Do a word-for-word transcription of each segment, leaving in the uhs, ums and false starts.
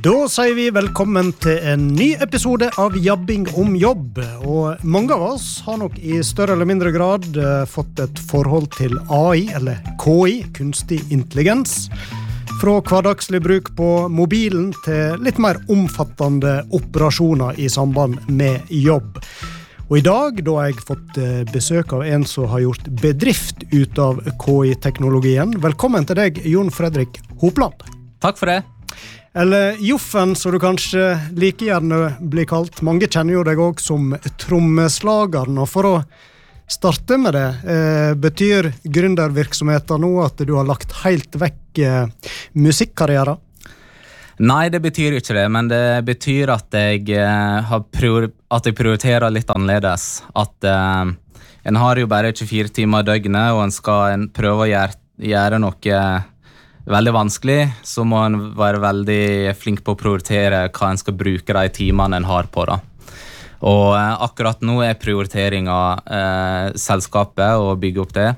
Da sier vi velkommen til en ny episode av Jabbing om jobb. Og mange av oss har nok i større eller mindre grad uh, fått et forhold til A I, eller K I, kunstig intelligens. Fra hverdagslig bruk på mobilen til litt mer omfattende operasjoner i samband med jobb. Og i dag, da har jeg fått uh, besøk av en som har gjort bedrift ut av K I-teknologien. Velkommen til deg, Jon Fredrik Hopland. Takk for det. Eller Joffen, så du kanskje like gjerne blir kalt. Mange kjenner jo deg også som trommeslageren. Og for å starte med det, eh, betyr gründervirksomheten nå at du har lagt helt vekk eh, musikkarrieren? Nei, det betyr ikke det, men det betyr at jeg, eh, har prior- at jeg prioriterer litt annerledes. At eh, en har jo bare tjuefire timer i døgnet, og en skal en prøve å gjøre, gjøre noe veldig vanskelig, så må en være veldig flink på å prioritere hva en skal bruke de timene en har på da. Og eh, akkurat nå er prioriteringen eh, selskapet å bygge opp det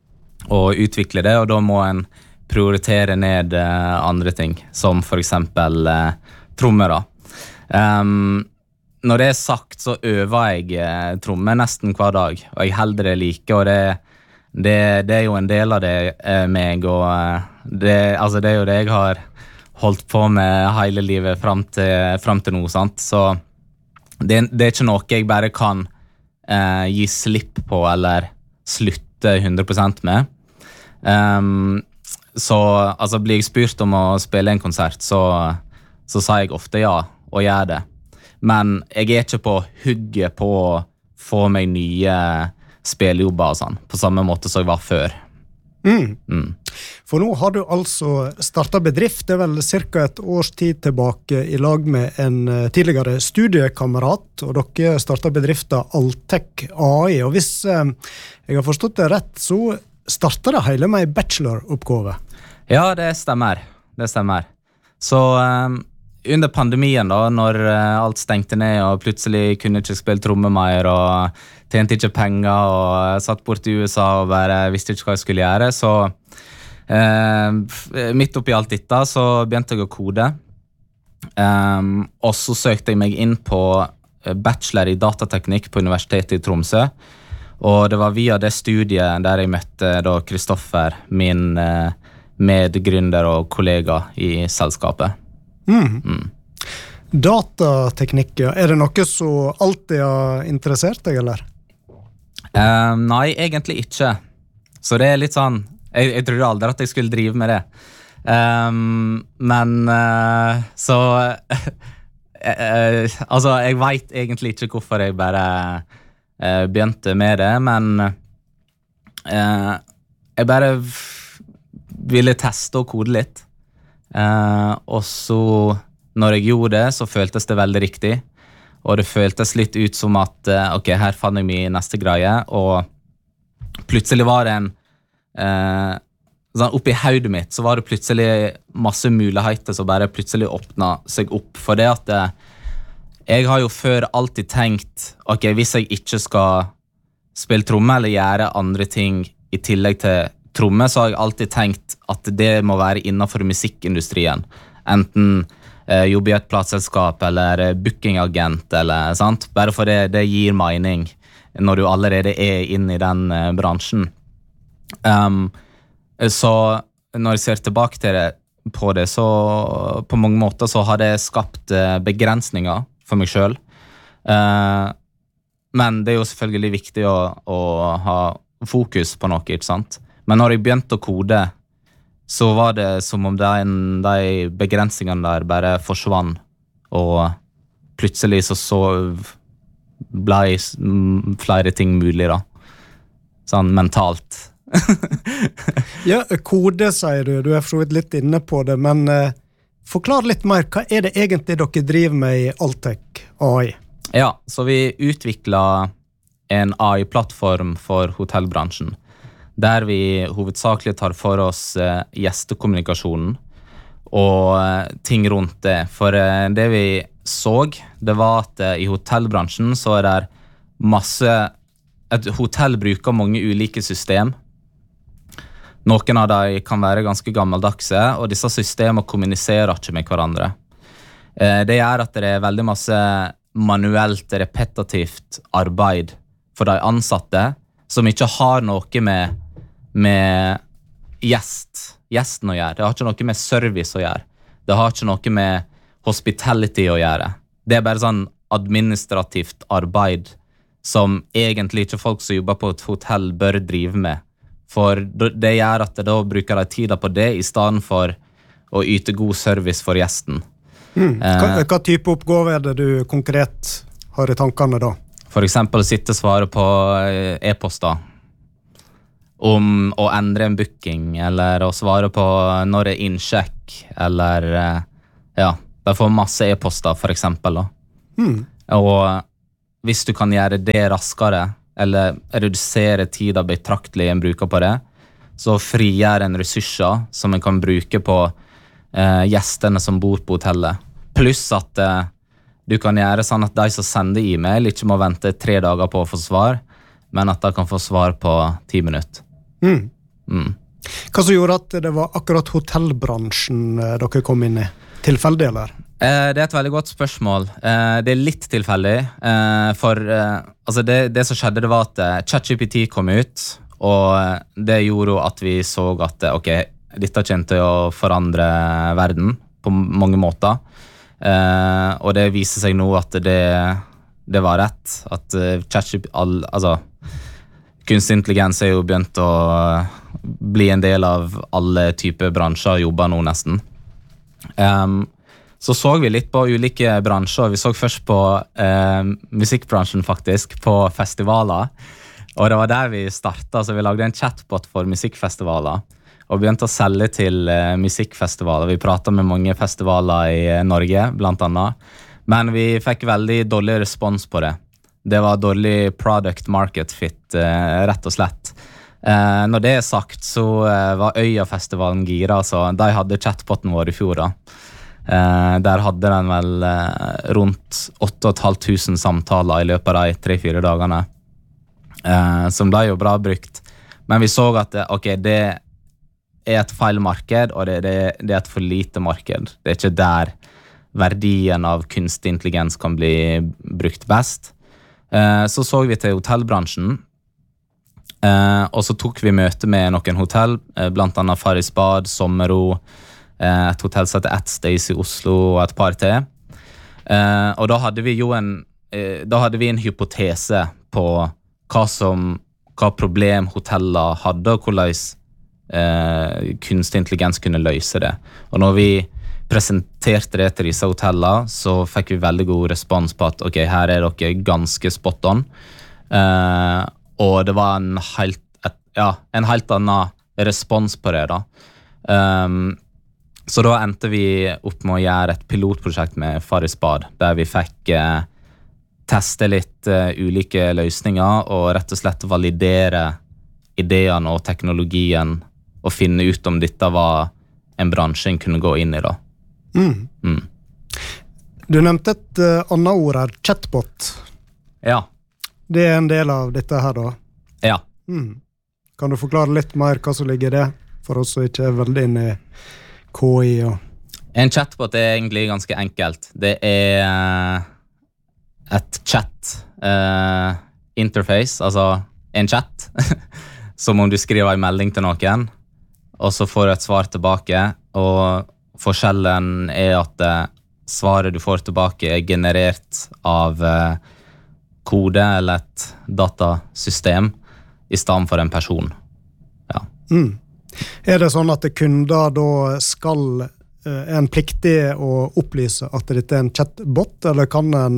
og utvikle det, og da må en prioritere ned eh, andre ting, som for eksempel eh, trommer da. Um, når det er sagt, så øver jeg eh, trommer nesten hver dag, og jeg holder det like, og det Det, det er jo en del av det eh, meg, og eh, det, altså det er jo det jeg har holdt på med hele livet frem til, frem til nå, sant? Så det, det er ikke noe jeg bare kan eh, gi slipp på eller slutte hundre prosent med. Um, så altså, blir jeg spurt om å spille en konsert, så, så sa jeg ofte ja, og gjør det. Men jeg er ikke på hugget på å få meg nye spillejobber og sånn, på samme måte som jeg var før. Mm. Mm. For nå har du altså startet bedrift, det er vel cirka et års tid tilbake i lag med en tidligere studiekamerat, og dere startet bedriften Altec A I, og hvis eh, jeg har forstått det rett, så startet det hele med en bacheloroppgave. Ja, det stemmer. Det stemmer. Så um, under pandemien da, når uh, alt stengte ned, og plutselig kunne ikke spille tromme mer, og tjente ikke penger, og satt bort i U S A og bare visste ikke hva jeg skulle gjøre, så uh, midt oppi alt dette så begynte jeg å kode. Um, og så søkte jeg meg inn på bachelor i datateknikk på Universitetet i Tromsø, og det var via det studiet der jeg møtte da Kristoffer, min uh, medgründer og kollega i selskapet. Mm. Mm. Datateknikk, er det noe som alltid har interessert deg, eller? Uh, nei, egentlig ikke. Så det er litt sånn, jeg, jeg trodde aldri at jeg skulle drive med det. Um, men uh, så uh, uh, altså, jeg vet egentlig ikke hvorfor jeg bare uh, begynte med det, men uh, jeg bare ville teste og kode litt. Uh, og så når jeg gjorde det, så føltes det veldig riktig, og det føltes litt ut som at uh, ok, her fann jeg min neste greie, og plutselig var det en uh, sånn oppi hodet mitt, så var det plutselig masse muligheter som bare plutselig åpnet seg opp, for det at uh, jeg har jo før alltid tenkt, ok, hvis jeg ikke skal spille tromme eller gjøre andre ting i tillegg til tromme, så har jeg alltid tenkt at det må være innenfor musikkindustrien. Enten eh, jobbe i et plateselskap eller eh, bookingagent, eller sant? Bare for det, det gir mening når du allerede er inne i den eh, bransjen. Um, så når jeg ser tilbake til det, på det, så på mange måter så har det skapt eh, begrensninger for meg selv. Uh, men det er jo selvfølgelig viktig å, å ha fokus på noe, ikke sant? Men når jeg begynte å kode, så var det som om de, de begrensningene der bare forsvann, og plutselig så, så ble flere ting mulig da. Sånn mentalt. Ja, kode, sier du. Du er for så vidt litt inne på det, men eh, forklar litt mer. Hva er det egentlig dere driver med i Altec A I? Ja, så vi utviklet en A I-plattform for hotellbransjen, der vi hovedsakelig tar for oss eh, gjestekommunikasjonen og eh, ting rundt det. For eh, det vi så, det var at eh, i hotellbransjen så er det masse, et hotell bruker mange ulike system. Noen av dem kan være ganske gammeldagse, og disse systemene kommuniserer ikke med hverandre. Eh, det gjør at det er veldig masse manuelt, repetitivt arbeid for de ansatte, som ikke har noe med, med gjest, gjesten å gjøre. Det har ikke noe med service å gjøre. Det har ikke noe med hospitality å gjøre. Det er bare sånn administrativt arbeid som egentlig ikke folk som jobber på et hotell bør drive med. For det gjør at det da bruker de tida på det i stedet for å yte god service for gjesten. Mm. Hva, hva type oppgave er det du konkret har i tankene da? For eksempel sitte og svare på e-poster om å endre en booking, eller å svare på når det er innsjekk, eller ja, de får masse e-poster for eksempel da. Mm. Og hvis du kan gjøre det raskere, eller redusere tida betraktelig en bruker på det, så frigjør en ressurser som en kan bruke på eh, gjestene som bor på hotellet. Pluss at eh, du kan gjøre sånn at de som sender e-mail ikke må vente tre dager på å få svar, men at de kan få svar på ti minutter. Mm. Mm. Hva som gjorde at det var akkurat hotellbransjen eh, dere kom inn i? Tilfeldig, eller? Eh, det er et veldig godt spørsmål. Eh, det er litt tilfeldig, eh, for eh, altså det, det som skjedde det var at eh, ChatGPT kom ut, og det gjorde at vi så at ok, dette kommer til å forandre verden på mange måter. Eh, og det viser seg nå at det, det var rett, at eh, ChatGPT, all, altså kunstig intelligens er jo begynt å bli en del av alle typer bransjer og jobber nå nesten. Um, så så vi litt på ulike bransjer. Vi så først på eh, musikkbransjen faktisk, på festivaler. Og det var der vi startet, så vi lagde en chatbot for musikkfestivaler. Og begynte å selge til eh, musikkfestivaler. Vi pratet med mange festivaler i eh, Norge, blant annet. Men vi fikk veldig dårlig respons på det. Det var dårlig product market fit, eh, rett og slett. Eh, når det er sagt, så eh, var Øya-festivalen gira, så de hadde chatboten vår i fjor da. Uh, der hadde den vel uh, rundt åtte og et halvt tusen samtaler i løpet av de tre-fire dagene, uh, som ble jo bra brukt. Men vi så at det, ok, det er et feil marked, og det, det, det er et for lite marked. Det er ikke der verdien av kunstig intelligens kan bli brukt best. Uh, så så vi til hotellbransjen, uh, og så tok vi møte med noen hotell, uh, blant annet Farris Bad, Sommero, et hotell som heter At Stays i Oslo og et par til. Eh, og da hadde vi jo en, eh, da hadde vi en hypotese på hva, som, hva problem hoteller hadde, og hvordan eh, kunstig intelligens kunne løse det. Og når vi presenterte det til disse hotellene, så fikk vi veldig god respons på at ok, her er dere ganske spot on. Eh, og det var en helt, et, ja, en helt annen respons på det da. Um, Så da endte vi opp med å gjøre et pilotprosjekt med Farris Bad, der vi fikk eh, teste litt eh, ulike løsninger, og rett og slett validere ideene og teknologien, og finne ut om dette var en bransje en kunne gå inn i da. Mm. Mm. Du nevnte et uh, annet ord her, chatbot. Ja. Det er en del av dette her da? Ja. Mm. Kan du forklare litt mer hva som ligger i det, for oss som ikke er veldig inne i K I og... En chatbot er egentlig ganske enkelt. Det er et chat uh, interface, altså en chat, som om du skriver en melding til noen, og så får du et svar tilbake, og forskjellen er at uh, svaret du får tilbake er generert av uh, kode eller et datasystem i stedet for en person. Ja. Mm. Er det sånn at kunder da skal er en pliktig å opplyse at dette er en chatbot, eller kan, en,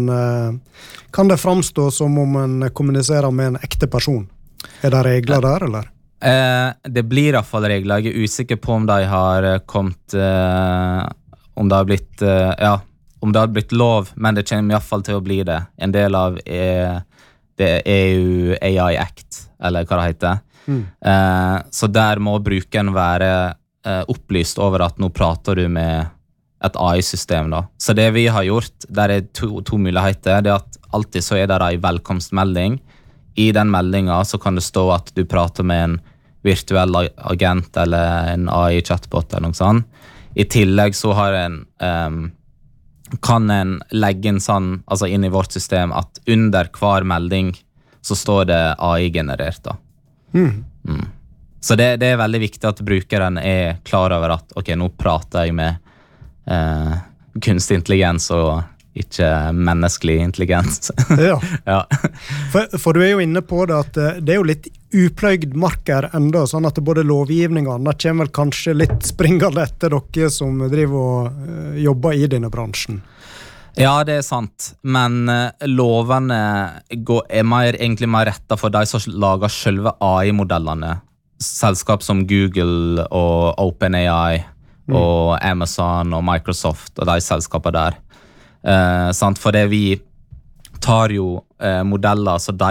kan det framstå som om en kommuniserer med en ekte person? Er det regler der, eller? Eh, det blir i hvert fall regler. Jeg er usikker på om de har kommet, eh, om det har blitt, eh, ja, om det har blitt lov, men det kommer i hvert fall til å bli det. En del av eh, det E U A I Act, eller hva det heter. Mm. Eh, så der må brukeren være eh, opplyst over at nå prater du med et A I-system da. Så det vi har gjort, der er to, to muligheter, det er at alltid så er det en velkomstmelding. I den meldingen så kan det stå at du prater med en virtuell agent eller en A I-chatbot eller noe sånt. I tillegg så har en, um, kan en legge inn sånn, altså inn i vårt system, at under hver melding så står det A I-generert da. Mm. Mm. Så det, det er veldig viktig at brukeren er klar over at, ok, nå prater jeg med eh, kunstig intelligens og ikke menneskelig intelligens. Ja. Ja. For, for du er jo inne på det at det er jo litt upløyd marker enda, sånn at både lovgivning og annet kommer vel kanskje litt springende etter dere som driver og uh, jobber i denne bransjen. Ja, det er sant, men uh, lovene går, er mer, egentlig mer rettet for de som lager selve A I-modellene. Selskap som Google og OpenAI mm. og Amazon og Microsoft og de selskapene der. Uh, sant? For det vi tar jo uh, modeller som de